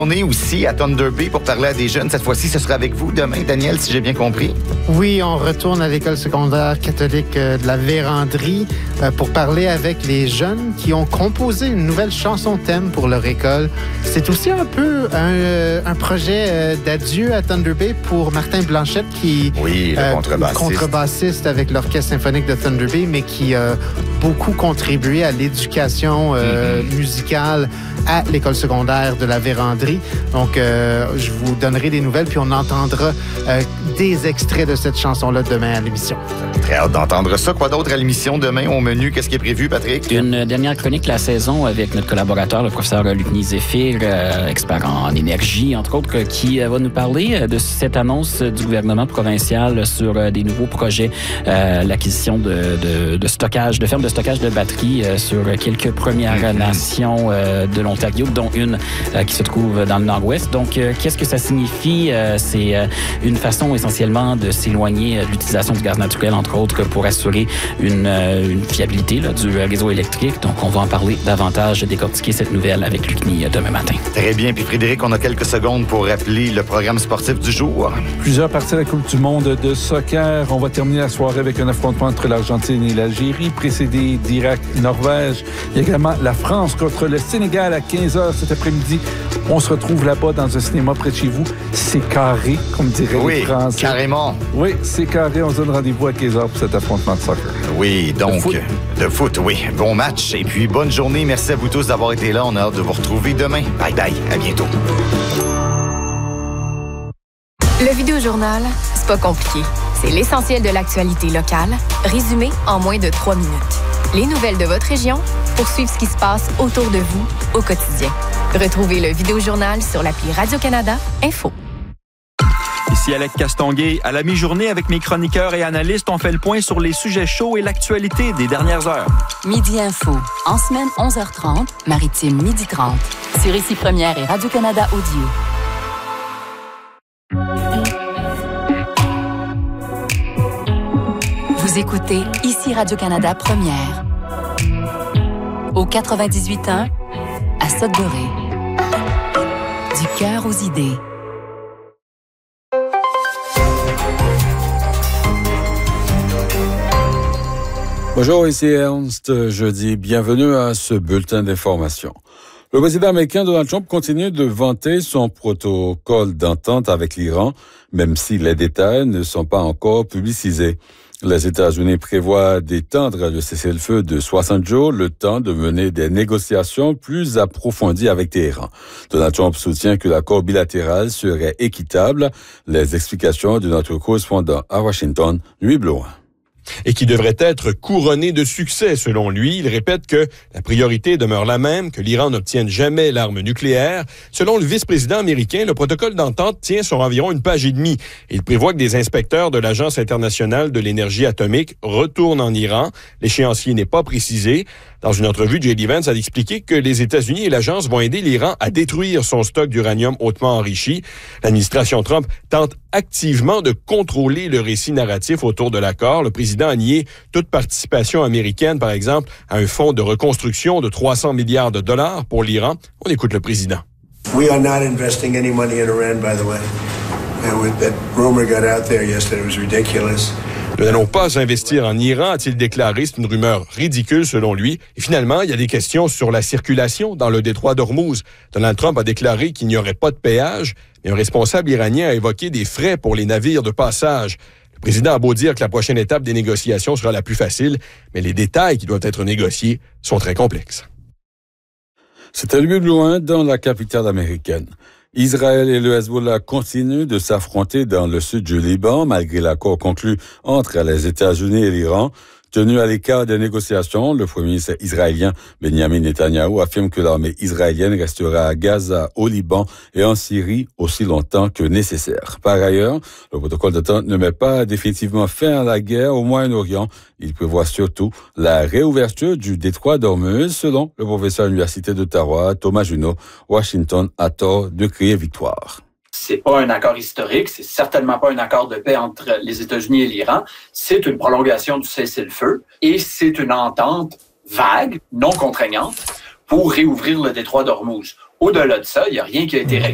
On est aussi à Thunder Bay pour parler à des jeunes. Cette fois-ci, ce sera avec vous demain, Daniel, si j'ai bien compris. Oui, on retourne à l'école secondaire catholique de la Vérandrie pour parler avec les jeunes qui ont composé une nouvelle chanson thème pour leur école. C'est aussi un peu un projet d'adieu à Thunder Bay pour Martin Blanchette, qui le contrebassiste avec l'Orchestre symphonique de Thunder Bay, mais qui a beaucoup contribué à l'éducation musicale à l'école secondaire de la Vérandrie. Donc, je vous donnerai des nouvelles, puis on entendra des extraits de cette chanson-là demain à l'émission. Très hâte d'entendre ça. Quoi d'autre à l'émission demain au menu? Qu'est-ce qui est prévu, Patrick? Une dernière chronique de la saison avec notre collaborateur, le professeur Luc Zéphir, expert en énergie, entre autres, qui va nous parler de cette annonce du gouvernement provincial sur des nouveaux projets, l'acquisition de stockage, de fermes de stockage de batteries sur quelques Premières Nations de l'Ontario, dont une qui se trouve dans le nord-ouest. Donc, qu'est-ce que ça signifie? C'est une façon essentiellement de s'éloigner de l'utilisation du gaz naturel, entre autres, pour assurer une fiabilité du réseau électrique. Donc, on va en parler davantage, décortiquer cette nouvelle avec Lucny demain matin. Très bien. Puis Frédéric, on a quelques secondes pour rappeler le programme sportif du jour. Plusieurs parties de la Coupe du monde de soccer. On va terminer la soirée avec un affrontement entre l'Argentine et l'Algérie, précédé d'Irak-Norvège. Il y a également la France contre le Sénégal à 15h cet après-midi. On se retrouve là-bas dans un cinéma près de chez vous. C'est carré, comme diraient les Français. Oui, carrément. Oui, c'est carré. On se donne rendez-vous à 15h pour cet affrontement de soccer. Oui, donc, de foot, oui. Bon match et puis bonne journée. Merci à vous tous d'avoir été là. On a hâte de vous retrouver demain. Bye bye. À bientôt. Le Vidéojournal, c'est pas compliqué. C'est l'essentiel de l'actualité locale, résumé en moins de 3 minutes. Les nouvelles de votre région pour suivre ce qui se passe autour de vous au quotidien. Retrouvez le Vidéojournal sur l'appli Radio-Canada Info. Ici Alec Castonguay. À la mi-journée, avec mes chroniqueurs et analystes, on fait le point sur les sujets chauds et l'actualité des dernières heures. Midi Info. En semaine, 11h30, Maritime, 12h30. Sur Ici Première et Radio-Canada Audio. Vous écoutez Ici Radio-Canada Première. Au 98.1, à Sudbury. Du cœur aux idées. Bonjour, ici Ernst. Jeudi, bienvenue à ce bulletin d'information. Le président américain Donald Trump continue de vanter son protocole d'entente avec l'Iran, même si les détails ne sont pas encore publicisés. Les États-Unis prévoient d'étendre le cessez-le-feu de 60 jours, le temps de mener des négociations plus approfondies avec Téhéran. Donald Trump soutient que l'accord bilatéral serait équitable. Les explications de notre correspondant à Washington, Louis Bloin. Et qui devrait être couronné de succès, selon lui. Il répète que la priorité demeure la même, que l'Iran n'obtienne jamais l'arme nucléaire. Selon le vice-président américain, le protocole d'entente tient sur environ 1 page et demie. Il prévoit que des inspecteurs de l'Agence internationale de l'énergie atomique retournent en Iran. L'échéancier n'est pas précisé. Dans une entrevue, J.D. Vance a expliqué que les États-Unis et l'agence vont aider l'Iran à détruire son stock d'uranium hautement enrichi. L'administration Trump tente activement de contrôler le récit narratif autour de l'accord. Le président a nié toute participation américaine, par exemple, à un fonds de reconstruction de 300 milliards de dollars pour l'Iran. On écoute le président. We are not investing any money in Iran, by the way. That rumor got out there yesterday. It was ridiculous. Nous n'allons pas investir en Iran, a-t-il déclaré. C'est une rumeur ridicule, selon lui. Et finalement, il y a des questions sur la circulation dans le détroit d'Ormuz. Donald Trump a déclaré qu'il n'y aurait pas de péage, mais un responsable iranien a évoqué des frais pour les navires de passage. Le président a beau dire que la prochaine étape des négociations sera la plus facile, mais les détails qui doivent être négociés sont très complexes. C'était Louis Bloin dans la capitale américaine. Israël et le Hezbollah continuent de s'affronter dans le sud du Liban, malgré l'accord conclu entre les États-Unis et l'Iran. Tenu à l'écart des négociations, le premier ministre israélien Benjamin Netanyahou affirme que l'armée israélienne restera à Gaza, au Liban et en Syrie aussi longtemps que nécessaire. Par ailleurs, le protocole d'entente ne met pas définitivement fin à la guerre au Moyen-Orient. Il prévoit surtout la réouverture du détroit d'Ormuz, selon le professeur à l'Université d'Ottawa, Thomas Junot. Washington a tort de crier victoire. C'est pas un accord historique, c'est certainement pas un accord de paix entre les États-Unis et l'Iran. C'est une prolongation du cessez-le-feu et c'est une entente vague, non contraignante, pour réouvrir le détroit d'Ormuz. Au-delà de ça, il n'y a rien qui a été réglé.